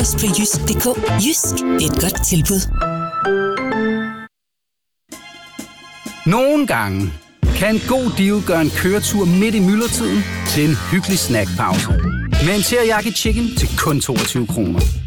på jysk.dk. Jysk, det er et godt tilbud. Nogle gange kan en god deal gøre en køretur midt i myldretiden til en hyggelig snackpause. Med en teriyaki chicken til kun 22 kroner.